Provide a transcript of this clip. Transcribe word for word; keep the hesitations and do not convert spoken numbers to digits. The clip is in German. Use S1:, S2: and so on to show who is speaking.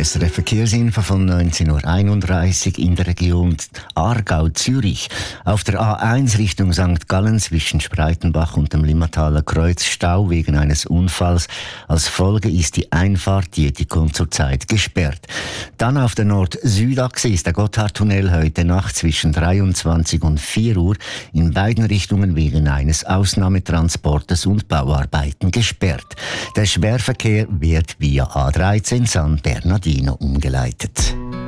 S1: S R F Verkehrsinfo von neunzehn Uhr einunddreißig in der Region Aargau-Zürich. Auf der A eins Richtung Sankt Gallen zwischen Spreitenbach und dem Limmataler Kreuz Stau wegen eines Unfalls. Als Folge ist die Einfahrt Dietikon zurzeit gesperrt. Dann auf der Nord-Süd-Achse ist der Gotthardtunnel heute Nacht zwischen dreiundzwanzig und vier Uhr in beiden Richtungen wegen eines Ausnahmetransportes und Bauarbeiten gesperrt. Der Schwerverkehr wird via A dreizehn San Bernardino umgeleitet.